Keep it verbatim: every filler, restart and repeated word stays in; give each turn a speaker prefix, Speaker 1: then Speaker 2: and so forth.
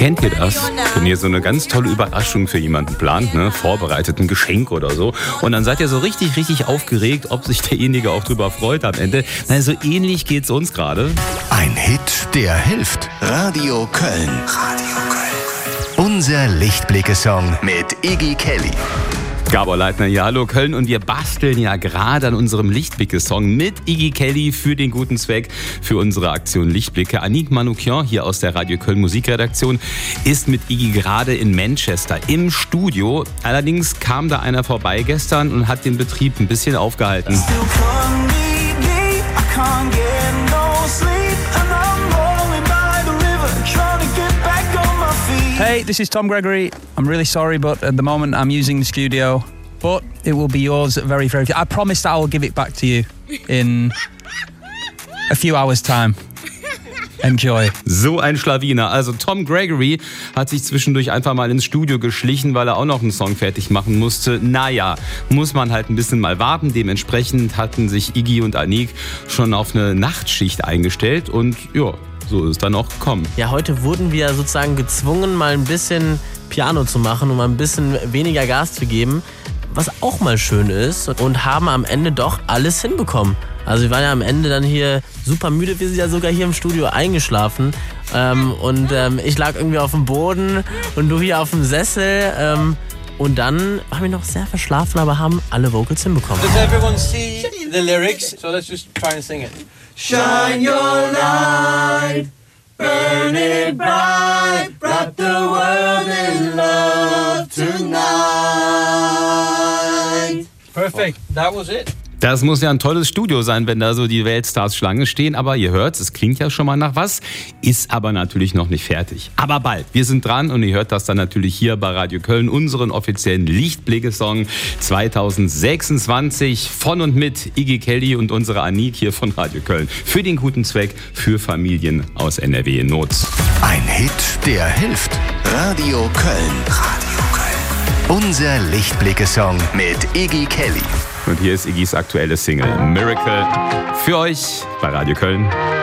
Speaker 1: Kennt ihr das? Wenn ihr so eine ganz tolle Überraschung für jemanden plant, ne? Vorbereitet ein Geschenk oder so. Und dann seid ihr so richtig, richtig aufgeregt, ob sich derjenige auch drüber freut am Ende. Na, so ähnlich geht's uns gerade.
Speaker 2: Ein Hit, der hilft. Radio Köln. Radio Köln. Unser Lichtblicke-Song mit Iggy Kelly.
Speaker 1: Gabor Leitner, ja, hallo Köln, und wir basteln ja gerade an unserem Lichtblicke-Song mit Iggy Kelly für den guten Zweck, für unsere Aktion Lichtblicke. Annick Manoukian hier aus der Radio Köln Musikredaktion ist mit Iggy gerade in Manchester im Studio. Allerdings kam da einer vorbei gestern und hat den Betrieb ein bisschen aufgehalten.
Speaker 3: Hey, this is Tom Gregory. I'm really sorry, but at the moment I'm using the studio. But it will be yours very, very... I promise that I'll give it back to you in a few hours' time. Enjoy.
Speaker 1: So ein Schlawiner. Also Tom Gregory hat sich zwischendurch einfach mal ins Studio geschlichen, weil er auch noch einen Song fertig machen musste. Naja, muss man halt ein bisschen mal warten. Dementsprechend hatten sich Iggy und Annick schon auf eine Nachtschicht eingestellt und ja, so ist es dann auch gekommen.
Speaker 4: Ja, heute wurden wir sozusagen gezwungen, mal ein bisschen Piano zu machen, um ein bisschen weniger Gas zu geben, was auch mal schön ist, und haben am Ende doch alles hinbekommen. Also wir waren ja am Ende dann hier super müde, wir sind ja sogar hier im Studio eingeschlafen ähm, und ähm, ich lag irgendwie auf dem Boden und du hier auf dem Sessel ähm, und dann haben wir noch sehr verschlafen, aber haben alle Vocals hinbekommen.
Speaker 5: Does everyone see the lyrics? So let's just try and sing it. Shine your light, burn it bright, wrap the world in love tonight. Perfect, that was it.
Speaker 1: Das muss ja ein tolles Studio sein, wenn da so die Weltstars Schlange stehen. Aber ihr hört, es klingt ja schon mal nach was, ist aber natürlich noch nicht fertig. Aber bald, wir sind dran und ihr hört das dann natürlich hier bei Radio Köln, unseren offiziellen Lichtblicke-Song zwanzig sechsundzwanzig von und mit Iggy Kelly und unserer Annick hier von Radio Köln. Für den guten Zweck, für Familien aus N R W in Not.
Speaker 2: Ein Hit, der hilft. Radio Köln. Radio Köln. Unser Lichtblicke-Song mit Iggy Kelly.
Speaker 1: Und hier ist Iggys aktuelle Single Miracle für euch bei Radio Köln.